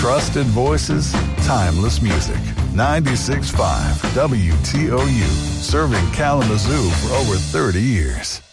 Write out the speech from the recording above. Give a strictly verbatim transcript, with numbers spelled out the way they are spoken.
Trusted voices, timeless music. ninety-six point five W T O U, serving Kalamazoo for over thirty years.